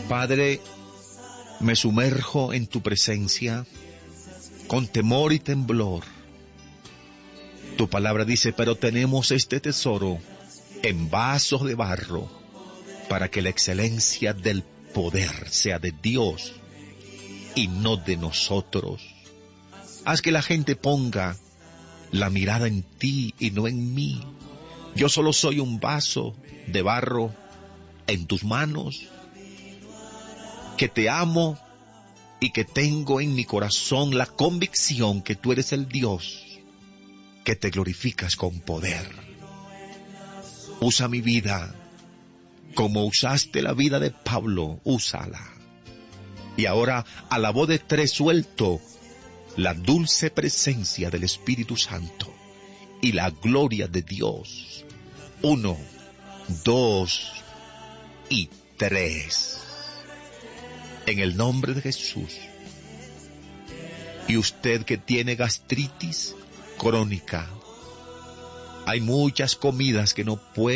Padre, me sumerjo en tu presencia con temor y temblor. Tu palabra dice, pero tenemos este tesoro en vasos de barro, para que la excelencia del poder sea de Dios y no de nosotros. Haz que la gente ponga la mirada en ti y no en mí. Yo solo soy un vaso de barro en tus manos, que te amo y que tengo en mi corazón la convicción que tú eres el Dios que te glorificas con poder. Usa mi vida como usaste la vida de Pablo, úsala. Y ahora, a la voz de tres, suelto la dulce presencia del Espíritu Santo y la gloria de Dios. 1, 2 y 3. En el nombre de Jesús. Y usted que tiene gastritis crónica, hay muchas comidas que no puede